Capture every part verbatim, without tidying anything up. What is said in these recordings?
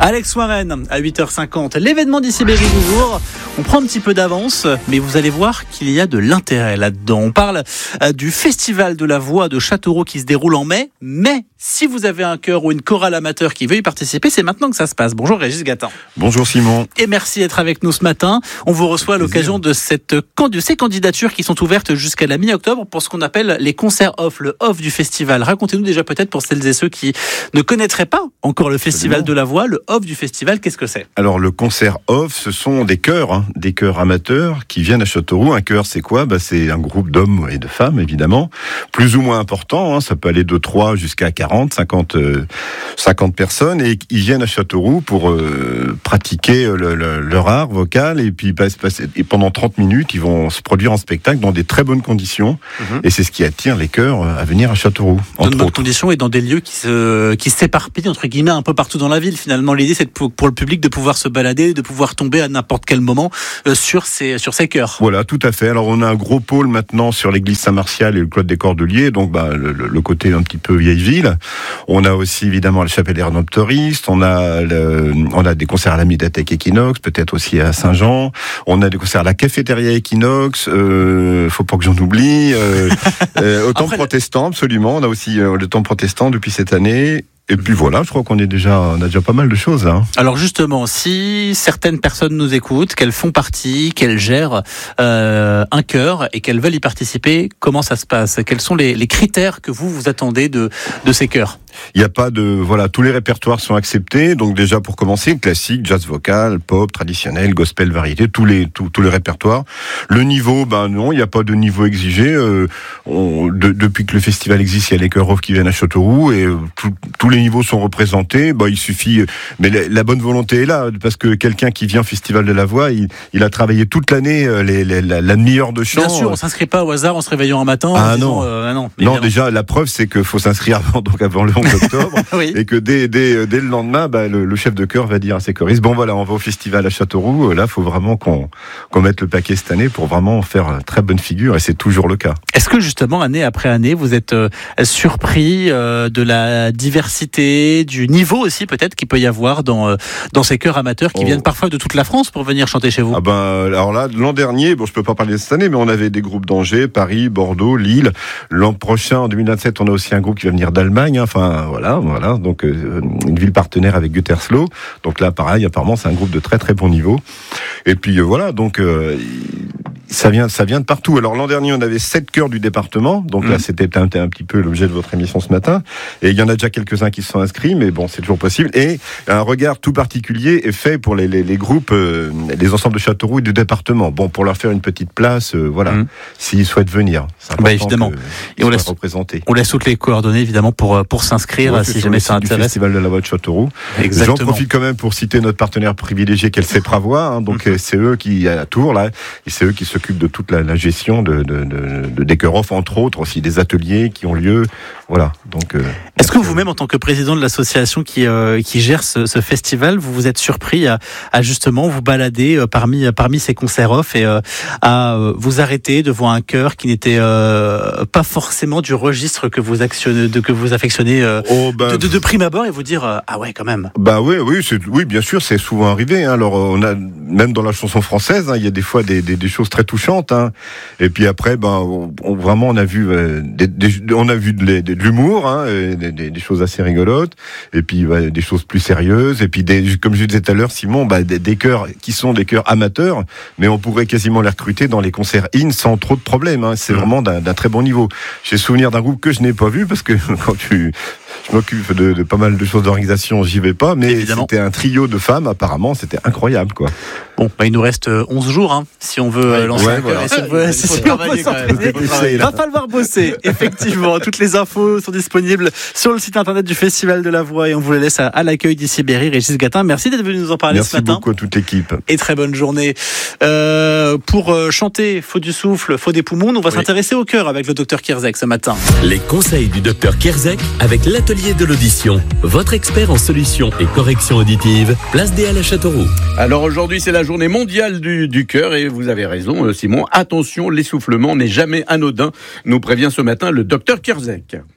Alex Warren à huit heures cinquante. L'événement d'Issy-Berry d'Ouvour. On prend un petit peu d'avance, mais vous allez voir qu'il y a de l'intérêt là-dedans. On parle du Festival de la Voix de Châteauroux qui se déroule en mai. Mais si vous avez un chœur ou une chorale amateur qui veut y participer, c'est maintenant que ça se passe. Bonjour Régis Gatin. Bonjour Simon. Et merci d'être avec nous ce matin. On vous reçoit à l'occasion de, cette, de ces candidatures qui sont ouvertes jusqu'à la mi-octobre pour ce qu'on appelle les concerts off, le off du festival. Racontez-nous déjà peut-être pour celles et ceux qui ne connaîtraient pas encore le Festival de la Voix, le off du festival, qu'est-ce que c'est ? Alors le concert off, ce sont des chœurs, hein, des chœurs amateurs qui viennent à Châteauroux. Un chœur, c'est quoi ? bah, C'est un groupe d'hommes et de femmes, évidemment, plus ou moins important, hein, ça peut aller de trois jusqu'à quarante, cinquante, euh, cinquante personnes, et ils viennent à Châteauroux pour euh, pratiquer le, le, leur art vocal, et puis bah, et pendant trente minutes, ils vont se produire en spectacle dans des très bonnes conditions, mmh. et c'est ce qui attire les chœurs à venir à Châteauroux. Dans de bonnes conditions et dans des lieux qui, se, qui s'éparpillent, entre guillemets, un peu partout dans la ville, finalement. L'idée, c'est pour, pour le public de pouvoir se balader, de pouvoir tomber à n'importe quel moment euh, sur ces sur ces chœurs. Voilà, tout à fait. Alors on a un gros pôle maintenant sur l'église Saint-Martial et le cloître des Cordeliers, donc bah, le, le côté un petit peu vieille ville. On a aussi évidemment la chapelle des Rédemptoristes. On a le, on a des concerts à la médiathèque Equinox, peut-être aussi à Saint-Jean. On a des concerts à la cafétéria Equinox. Euh, faut pas que j'en oublie. Euh, euh, au temple Après, protestant, absolument. On a aussi euh, le temple protestant depuis cette année. Et puis voilà, je crois qu'on est déjà, on a déjà pas mal de choses là. Alors justement, si certaines personnes nous écoutent, qu'elles font partie, qu'elles gèrent euh, un chœur et qu'elles veulent y participer, comment ça se passe ? Quels sont les, les critères que vous vous attendez de de ces chœurs ? Il n'y a pas de, voilà, tous les répertoires sont acceptés. Donc déjà pour commencer, classique, jazz vocal, pop, traditionnel, gospel, variété, tous les tous, tous les répertoires. Le niveau, ben non, il n'y a pas de niveau exigé. Euh, on, de, depuis que le festival existe, il y a les chœurs off qui viennent à Châteauroux et euh, tout, tous les niveaux sont représentés. Bah, il suffit, mais la, la bonne volonté est là, parce que quelqu'un qui vient au Festival de la Voix, il, il a travaillé toute l'année les, les, la, la demi-heure de chant. Bien sûr, on s'inscrit pas au hasard en se réveillant un matin. Ah disant, non, euh, non, non. Déjà, la preuve, c'est qu'il faut s'inscrire avant, donc avant le onze octobre, oui. Et que dès, dès, dès le lendemain, bah, le, le chef de chœur va dire à ses choristes, bon voilà, on va au Festival à Châteauroux. Là, il faut vraiment qu'on, qu'on mette le paquet cette année pour vraiment faire une très bonne figure, et c'est toujours le cas. Est-ce que justement, année après année, vous êtes euh, surpris euh, de la diversité, du niveau aussi peut-être qu'il peut y avoir dans euh, dans ces chœurs amateurs qui oh. viennent parfois de toute la France pour venir chanter chez vous? Ah ben alors là, l'an dernier, bon je peux pas parler de cette année, mais on avait des groupes d'Angers, Paris, Bordeaux, Lille. L'an prochain, en deux mille vingt-sept, on a aussi un groupe qui va venir d'Allemagne. Hein. Enfin voilà, voilà. Donc euh, une ville partenaire avec Gütersloh. Donc là, pareil, apparemment c'est un groupe de très très bon niveau. Et puis euh, voilà, donc. Euh, Ça vient, ça vient de partout. Alors l'an dernier, on avait sept chœurs du département, donc mmh. là c'était un, un petit peu l'objet de votre émission ce matin. Et il y en a déjà quelques-uns qui se sont inscrits, mais bon, c'est toujours possible. Et un regard tout particulier est fait pour les, les, les groupes, euh, les ensembles de Châteauroux et du département. Bon, pour leur faire une petite place, euh, voilà, mmh. s'ils souhaitent venir. C'est bah évidemment. Et on laisse, on laisse toutes les coordonnées évidemment pour pour s'inscrire ouais, si jamais ça intéresse. Du Festival de la Voix de Châteauroux. Exactement. J'en profite quand même pour citer notre partenaire privilégié, qu'est le Cepravoix. Hein, donc mmh. c'est eux qui à Tours là, et c'est eux qui s'occupent de toute la, la gestion de, de, de, de des chœurs off, entre autres, aussi des ateliers qui ont lieu. Voilà. Donc, euh, est-ce que vous-même, en tant que président de l'association qui euh, qui gère ce, ce festival, vous vous êtes surpris à, à justement vous balader euh, parmi parmi ces concerts off et euh, à euh, vous arrêter devant un chœur qui n'était euh, pas forcément du registre que vous actionnez, de que vous affectionnez euh, oh, ben, de, de, de prime abord, et vous dire euh, ah ouais quand même. Bah oui, oui, c'est, oui, bien sûr, c'est souvent arrivé. Hein. Alors on a même dans la chanson française, hein, il y a des fois des, des, des choses très touchantes. Hein. Et puis après, ben on, on, vraiment on a vu euh, des, des, on a vu de, de, de l'humour, hein, des, des, des choses assez rigolotes, et puis bah, des choses plus sérieuses, et puis des, comme je disais tout à l'heure, Simon, bah, des, des chœurs qui sont des chœurs amateurs, mais on pourrait quasiment les recruter dans les concerts in sans trop de problèmes. Hein. C'est mmh. vraiment d'un, d'un très bon niveau. J'ai souvenir d'un groupe que je n'ai pas vu parce que quand tu je m'occupe de, de pas mal de choses d'organisation, j'y vais pas, mais évidemment. C'était un trio de femmes, apparemment, c'était incroyable, quoi. Bon, bah, il nous reste onze jours, hein, si on veut ouais, lancer ouais, un voilà. si on veut, si on veut s'entraîner. Il va falloir bosser, effectivement. Toutes les infos sont disponibles sur le site internet du Festival de la Voix, et on vous les laisse à, à l'accueil d'Issy-Berry. Régis Gatin, merci d'être venu nous en parler merci ce matin. Merci beaucoup à toute l'équipe. Et très bonne journée. Euh, pour euh, chanter, faut du souffle, faut des poumons. On va oui. s'intéresser au cœur avec le docteur Kierzek ce matin. Les conseils du docteur Kierzek avec l'atelier de l'audition. Votre expert en solutions et corrections auditives, place des Halles à Châteauroux. Alors aujourd'hui, c'est la journée mondiale du, du cœur, et vous avez raison, Simon. Attention, l'essoufflement n'est jamais anodin, nous prévient ce matin le docteur Kierzek.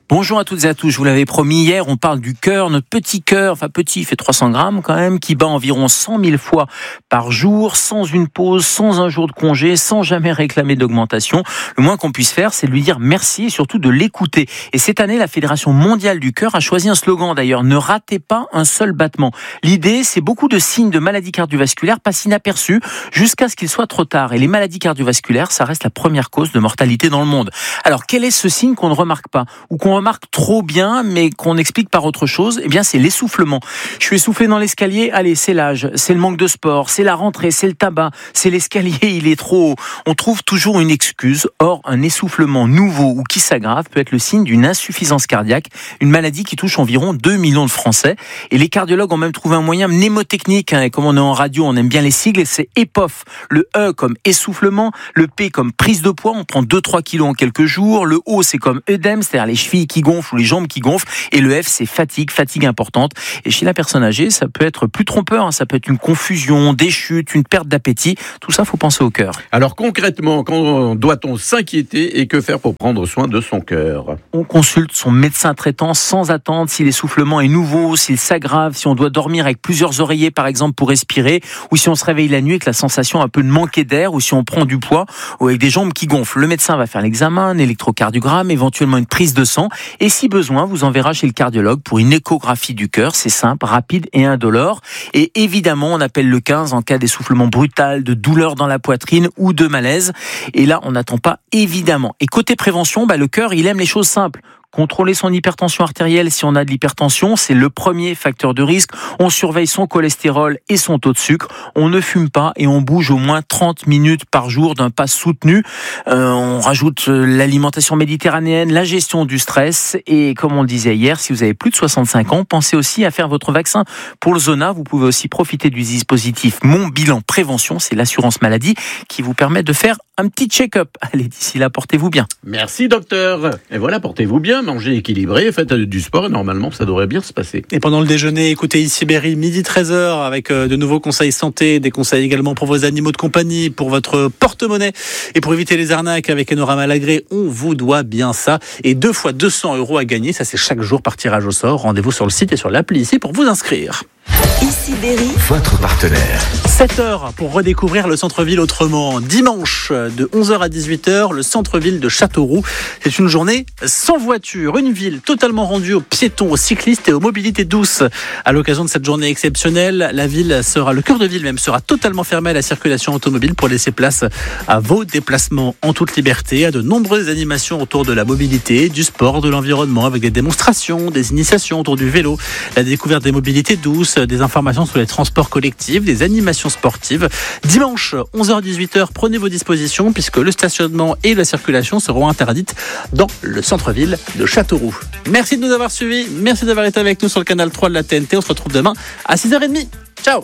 Bonjour à toutes et à tous, je vous l'avais promis hier, on parle du cœur, notre petit cœur, enfin petit, il fait trois cents grammes quand même, qui bat environ cent mille fois par jour, sans une pause, sans un jour de congé, sans jamais réclamer d'augmentation. Le moins qu'on puisse faire, c'est de lui dire merci et surtout de l'écouter. Et cette année, la Fédération mondiale du cœur a choisi un slogan d'ailleurs, ne ratez pas un seul battement. L'idée, c'est beaucoup de signes de maladies cardiovasculaires passent inaperçus jusqu'à ce qu'il soit trop tard. Et les maladies cardiovasculaires, ça reste la première cause de mortalité dans le monde. Alors, quel est ce signe qu'on ne remarque pas ou qu'on remarque trop bien, mais qu'on explique par autre chose? Eh bien, c'est l'essoufflement. Je suis essoufflé dans l'escalier. Allez, c'est l'âge, c'est le manque de sport, c'est la rentrée, c'est le tabac, c'est l'escalier, il est trop haut. On trouve toujours une excuse. Or, un essoufflement nouveau ou qui s'aggrave peut être le signe d'une insuffisance cardiaque, une maladie qui touche environ deux millions de Français. Et les cardiologues ont même trouvé un moyen mnémotechnique. Hein, et comme on est en radio, on aime bien les sigles. C'est E P O F. Le E comme essoufflement, le P comme prise de poids. On prend deux à trois kilos en quelques jours. Le O, c'est comme œdème, c'est-à-dire les chevilles qui gonflent ou les jambes qui gonflent, et le F c'est fatigue, fatigue importante. Et chez la personne âgée, ça peut être plus trompeur, hein. Ça peut être une confusion, des chutes, une perte d'appétit. Tout ça, faut penser au cœur. Alors concrètement, quand doit-on s'inquiéter et que faire pour prendre soin de son cœur? On consulte son médecin traitant sans attendre si l'essoufflement est nouveau, s'il s'aggrave, si on doit dormir avec plusieurs oreillers par exemple pour respirer, ou si on se réveille la nuit avec la sensation un peu de manquer d'air, ou si on prend du poids ou avec des jambes qui gonflent. Le médecin va faire l'examen, un électrocardiogramme, éventuellement une prise de sang, et si besoin, vous enverra chez le cardiologue pour une échographie du cœur. C'est simple, rapide et indolore. Et évidemment, on appelle le quinze en cas d'essoufflement brutal, de douleur dans la poitrine ou de malaise. Et là, on n'attend pas, évidemment. Et côté prévention, bah, le cœur, il aime les choses simples. Contrôler son hypertension artérielle si on a de l'hypertension, c'est le premier facteur de risque. On surveille son cholestérol et son taux de sucre. On ne fume pas et on bouge au moins trente minutes par jour d'un pas soutenu. Euh, on rajoute l'alimentation méditerranéenne, la gestion du stress. Et comme on le disait hier, si vous avez plus de soixante-cinq ans, pensez aussi à faire votre vaccin pour le zona. Vous pouvez aussi profiter du dispositif Mon Bilan Prévention. C'est l'assurance maladie qui vous permet de faire un petit check-up. Allez, d'ici là, portez-vous bien. Merci docteur. Et voilà, portez-vous bien, mangez équilibré, faites du sport et normalement ça devrait bien se passer. Et pendant le déjeuner, écoutez ici Berry, midi treize heures, avec de nouveaux conseils santé, des conseils également pour vos animaux de compagnie, pour votre porte-monnaie et pour éviter les arnaques avec Enorama Lagré. On vous doit bien ça. Et deux fois deux cents euros à gagner, ça c'est chaque jour par tirage au sort. Rendez-vous sur le site et sur l'appli ici pour vous inscrire. Ici Berry, Votre partenaire. sept heures pour redécouvrir le centre-ville autrement. Dimanche, de onze heures à dix-huit heures, le centre-ville de Châteauroux. C'est une journée sans voiture, une ville totalement rendue aux piétons, aux cyclistes et aux mobilités douces. À l'occasion de cette journée exceptionnelle, la ville sera, le cœur de ville même, sera totalement fermé à la circulation automobile pour laisser place à vos déplacements en toute liberté, à de nombreuses animations autour de la mobilité, du sport, de l'environnement, avec des démonstrations, des initiations autour du vélo, la découverte des mobilités douces, des informations sur les transports collectifs, des animations sportives. Dimanche, onze heures à dix-huit heures, prenez vos dispositions puisque le stationnement et la circulation seront interdites dans le centre-ville de Châteauroux. Merci de nous avoir suivis, merci d'avoir été avec nous sur le canal trois de la T N T. On se retrouve demain à six heures trente. Ciao.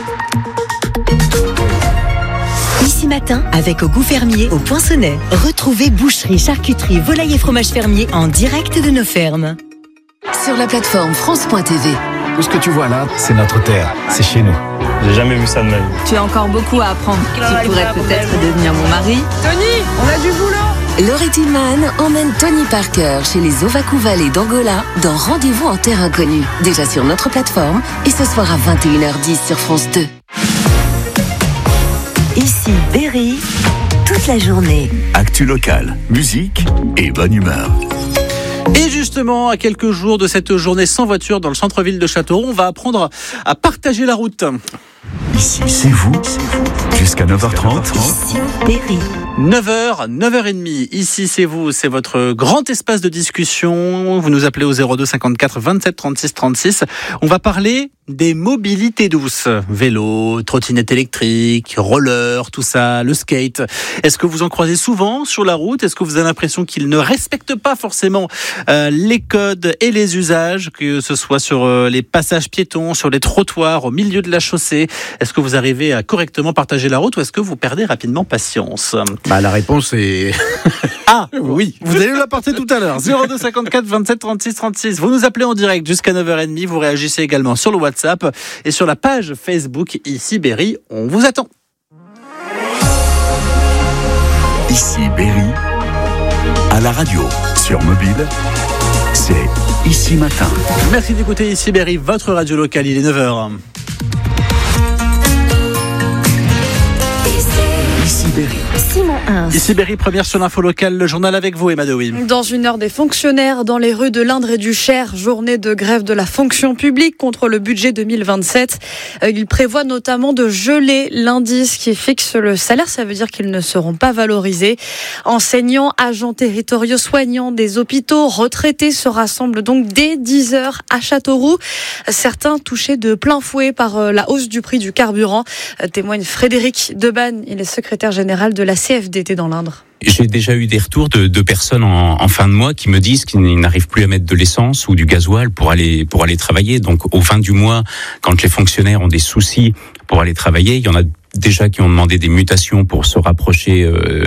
Ici Matin, avec Au Goût Fermier au Poinçonnet. Retrouvez boucherie, charcuterie, volaille et fromage fermier en direct de nos fermes. Sur la plateforme France point T V. Tout ce que tu vois là, c'est notre terre, c'est chez nous. J'ai jamais vu ça de ma vie. Tu as encore beaucoup à apprendre. Tu pourrais peut-être devenir mon mari. Tony, on a du boulot. Laurie Tillman emmène Tony Parker chez les Ovaku Valley d'Angola dans Rendez-vous en terre inconnue. Déjà sur notre plateforme et ce soir à vingt et une heures dix sur France deux. Ici Berry, toute la journée. Actu locale, musique et bonne humeur. Et justement, à quelques jours de cette journée sans voiture dans le centre-ville de Châteauroux, on va apprendre à partager la route. Ici, c'est vous, jusqu'à neuf heures trente. Ici Berry. neuf heures, neuf heures trente. Ici, c'est vous, c'est votre grand espace de discussion. Vous nous appelez au zéro deux cinquante-quatre vingt-sept trente-six trente-six. On va parler des mobilités douces. Vélo, trottinette électrique, roller, tout ça, le skate. Est-ce que vous en croisez souvent sur la route? Est-ce que vous avez l'impression qu'ils ne respectent pas forcément euh, les codes et les usages, que ce soit sur euh, les passages piétons, sur les trottoirs, au milieu de la chaussée? Est-ce que vous arrivez à correctement partager la route ou est-ce que vous perdez rapidement patience? Bah, la réponse est... Ah oui, vous allez nous l'apporter tout à l'heure. zéro deux cinquante-quatre vingt-sept trente-six trente-six. Vous nous appelez en direct jusqu'à neuf heures trente. Vous réagissez également sur le WhatsApp et sur la page Facebook Ici Berry. On vous attend. Ici Berry, à la radio, sur mobile, C'est Ici Matin. Merci d'écouter Ici Berry, votre radio locale, il est neuf heures. Ici Berry. Simon Hins. Ici Berry, première sur l'info locale, le journal avec vous, Emma Dewi. Dans une heure, des fonctionnaires dans les rues de l'Indre et du Cher, journée de grève de la fonction publique contre le budget deux mille vingt-sept. Ils prévoient notamment de geler l'indice qui fixe le salaire, ça veut dire qu'ils ne seront pas valorisés. Enseignants, agents territoriaux, soignants des hôpitaux, retraités se rassemblent donc dès dix heures à Châteauroux. Certains touchés de plein fouet par la hausse du prix du carburant, témoigne Frédéric Debanne, il est secrétaire général de la C F D T dans l'Indre. J'ai déjà eu des retours de, de personnes en, en fin de mois qui me disent qu'ils n'arrivent plus à mettre de l'essence ou du gasoil pour aller pour aller travailler. Donc au fin du mois, quand les fonctionnaires ont des soucis pour aller travailler, il y en a déjà qui ont demandé des mutations pour se rapprocher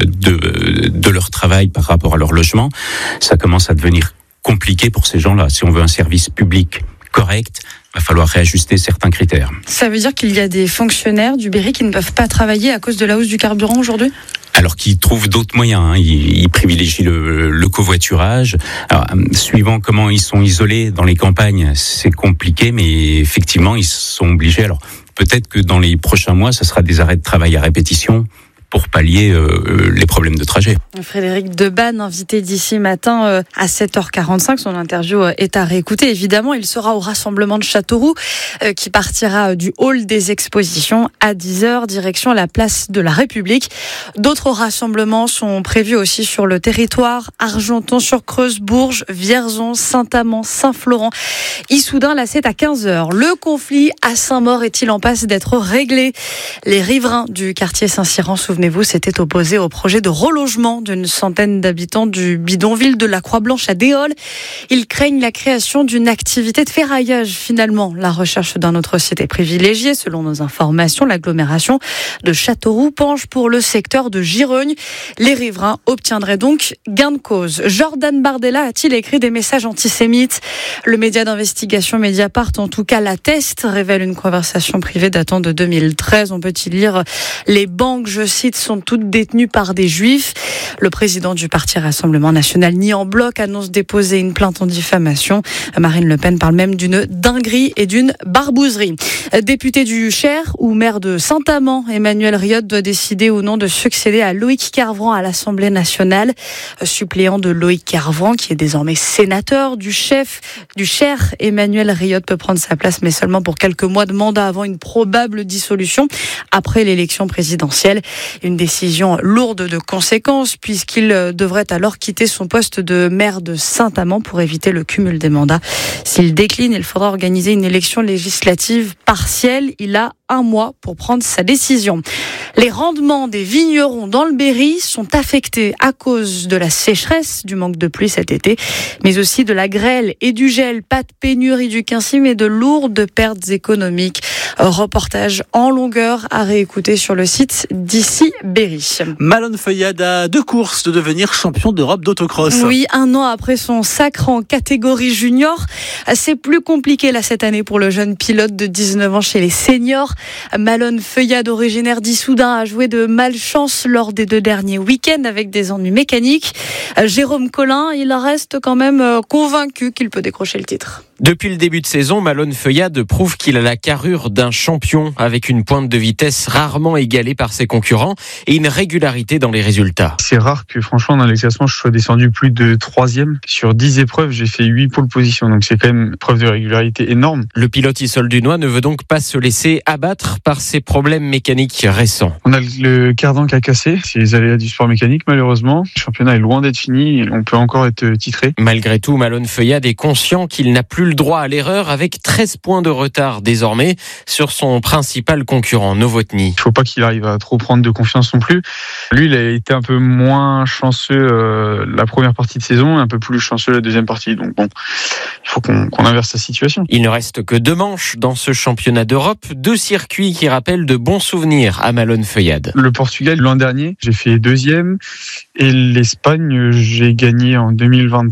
de, de leur travail par rapport à leur logement. Ça commence à devenir compliqué pour ces gens-là. Si on veut un service public correct, il va falloir réajuster certains critères. Ça veut dire qu'il y a des fonctionnaires du Berry qui ne peuvent pas travailler à cause de la hausse du carburant aujourd'hui ? Alors qu'ils trouvent d'autres moyens, hein. Ils, ils privilégient le, le covoiturage. Alors, suivant comment ils sont isolés dans les campagnes, c'est compliqué, mais effectivement, ils sont obligés. Alors, peut-être que dans les prochains mois, ce sera des arrêts de travail à répétition pour pallier euh, les problèmes de trajet. Frédéric Debanne, invité d'ici matin euh, à sept heures quarante-cinq. Son interview euh, est à réécouter. Évidemment, il sera au rassemblement de Châteauroux euh, qui partira euh, du hall des expositions à dix heures, direction la place de la République. D'autres rassemblements sont prévus aussi sur le territoire. Argenton-sur-Creuse, Bourges, Vierzon, Saint-Amand, Saint-Florent. Issoudun, là c'est à quinze heures. Le conflit à Saint-Maur est-il en passe d'être réglé ? Les riverains du quartier Saint-Cyran, souvenez-vous, s'était opposé au projet de relogement d'une centaine d'habitants du bidonville de la Croix-Blanche à Déol. Ils craignent la création d'une activité de ferraillage. Finalement, la recherche d'un autre site est privilégiée. Selon nos informations, l'agglomération de Châteauroux penche pour le secteur de Girogne. Les riverains obtiendraient donc gain de cause. Jordan Bardella a-t-il écrit des messages antisémites ? Le média d'investigation Mediapart, en tout cas l'atteste, révèle une conversation privée datant de deux mille treize. On peut y lire « Les banques, je cite, sont toutes détenues par des juifs ». Le président du parti Rassemblement National nie en bloc, annonce déposer une plainte en diffamation. Marine Le Pen parle même d'une dinguerie et d'une barbouzerie. Député du Cher ou maire de Saint-Amand, Emmanuel Riotte doit décider ou non de succéder à Loïc Kervran à l'Assemblée nationale. Suppléant de Loïc Kervran, qui est désormais sénateur du chef du Cher, Emmanuel Riotte peut prendre sa place, mais seulement pour quelques mois de mandat avant une probable dissolution après l'élection présidentielle. Une décision lourde de conséquences, puisqu'il devrait alors quitter son poste de maire de Saint-Amand pour éviter le cumul des mandats. S'il décline, il faudra organiser une élection législative partielle. Il a un mois pour prendre sa décision. Les rendements des vignerons dans le Berry sont affectés à cause de la sécheresse, du manque de pluie cet été, mais aussi de la grêle et du gel. Pas de pénurie du quincy, mais de lourdes pertes économiques. Reportage en longueur à réécouter sur le site d'Ici Berry. Malone Feuillade a deux courses de devenir champion d'Europe d'autocross. Oui, un an après son sacre en catégorie junior, c'est plus compliqué là cette année pour le jeune pilote de dix-neuf ans chez les seniors. Malone Feuillade, originaire d'Issoudun, a joué de malchance lors des deux derniers week-ends avec des ennuis mécaniques. Jérôme Collin, il reste quand même convaincu qu'il peut décrocher le titre. Depuis le début de saison, Malone Feuillade prouve qu'il a la carrure d'un champion avec une pointe de vitesse rarement égalée par ses concurrents et une régularité dans les résultats. C'est rare que franchement dans les classements je sois descendu plus de troisième. Sur dix épreuves, j'ai fait huit pole positions, donc c'est quand même une preuve de régularité énorme. Le pilote issoldunois ne veut donc pas se laisser abattre par ses problèmes mécaniques récents. On a le cardan qui a cassé, c'est les aléas du sport mécanique malheureusement. Le championnat est loin d'être fini, on peut encore être titré. Malgré tout, Malone Feuillade est conscient qu'il n'a plus le droit à l'erreur avec treize points de retard désormais sur son principal concurrent, Novotny. Il ne faut pas qu'il arrive à trop prendre de confiance non plus. Lui, il a été un peu moins chanceux euh, la première partie de saison et un peu plus chanceux la deuxième partie. Donc bon, il faut qu'on, qu'on inverse sa situation. Il ne reste que deux manches dans ce championnat d'Europe, deux circuits qui rappellent de bons souvenirs à Malone Feuillade. Le Portugal, l'an dernier, j'ai fait deuxième et l'Espagne, j'ai gagné en deux mille vingt-trois.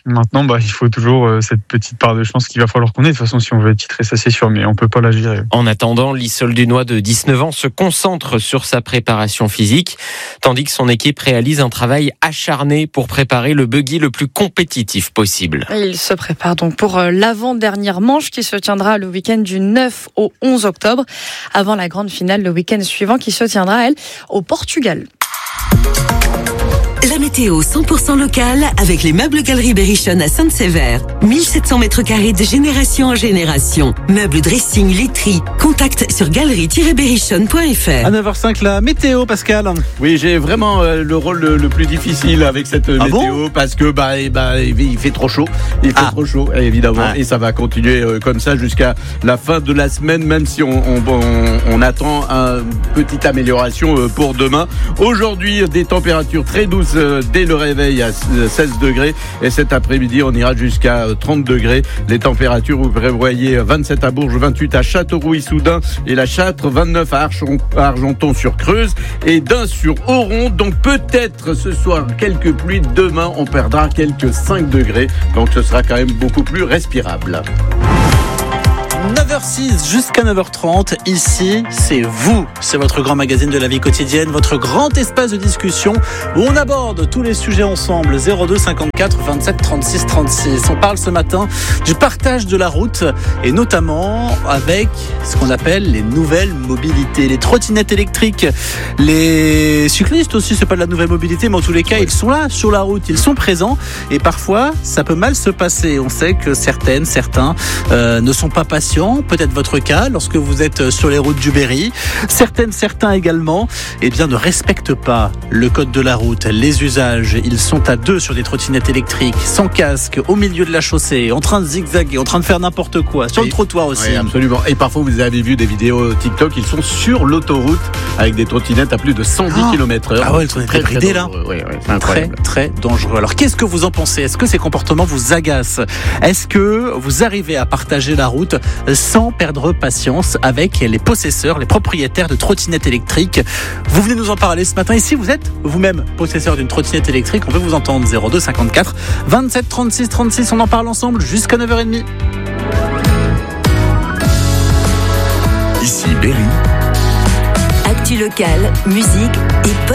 Maintenant, bah, il faut toujours euh, cette petite part de chance qu'il va falloir qu'on ait. De toute façon, si on veut être titré, ça c'est sûr, mais on peut pas la gérer. En attendant, l'Issol Dunois de dix-neuf ans se concentre sur sa préparation physique, tandis que son équipe réalise un travail acharné pour préparer le buggy le plus compétitif possible. Il se prépare donc pour l'avant-dernière manche qui se tiendra le week-end du neuf au onze octobre, avant la grande finale le week-end suivant qui se tiendra, elle, au Portugal. La météo cent pour cent locale avec les meubles Galeries Berrichonne à Sainte-Sévère. mille sept cents mètres carrés de génération en génération. Meubles, dressing, literie. Contact sur galerie tiret berrichonne point f r. À neuf heures cinq, la météo, Pascal. Oui, j'ai vraiment euh, le rôle le, le plus difficile avec cette euh, Ah météo bon parce que bah, eh bah, il fait trop chaud. Il fait Ah. trop chaud, évidemment. Ouais. Et ça va continuer euh, comme ça jusqu'à la fin de la semaine, même si on, on, on, on attend une petite amélioration euh, pour demain. Aujourd'hui, des températures très douces euh, dès le réveil à seize degrés. Et cet après-midi, on ira jusqu'à trente degrés. Les températures, vous prévoyez vingt-sept à Bourges, vingt-huit à Châteauroux-Issoudun et la Châtre, vingt-neuf à Argenton-sur-Creuse et d'un sur Oron. Donc peut-être ce soir quelques pluies. Demain, on perdra quelques cinq degrés. Donc ce sera quand même beaucoup plus respirable. neuf heures six jusqu'à neuf heures trente, ici c'est vous, c'est votre grand magazine de la vie quotidienne, votre grand espace de discussion où on aborde tous les sujets ensemble. Zéro deux cinquante-quatre vingt-sept trente-six trente-six. On parle ce matin du partage de la route et notamment avec ce qu'on appelle les nouvelles mobilités, les trottinettes électriques, les cyclistes aussi, c'est pas de la nouvelle mobilité mais en tous les cas ils sont là sur la route, ils sont présents et parfois ça peut mal se passer. On sait que certaines, certains euh, ne sont pas patients. Peut-être votre cas lorsque vous êtes sur les routes du Berry. Certaines, certains également, eh bien, ne respectent pas le code de la route, les usages. Ils sont à deux sur des trottinettes électriques, sans casque, au milieu de la chaussée, en train de zigzaguer, en train de faire n'importe quoi, sur Et, le trottoir aussi. Oui, absolument. Et parfois, vous avez vu des vidéos TikTok, ils sont sur l'autoroute avec des trottinettes à plus de cent dix kilomètres heure. Ah ouais, elles sont très, très bridées là. dangereux. Oui, oui, c'est Très, incroyable. très dangereux. Alors, qu'est-ce que vous en pensez ? Est-ce que ces comportements vous agacent ? Est-ce que vous arrivez à partager la route sans perdre patience avec les possesseurs, les propriétaires de trottinettes électriques? Vous venez nous en parler ce matin. Et si vous êtes vous-même possesseur d'une trottinette électrique, on veut vous entendre. Zéro deux cinquante-quatre vingt-sept trente-six trente-six. On en parle ensemble jusqu'à neuf heures trente. Ici Berry. Actu locale, musique et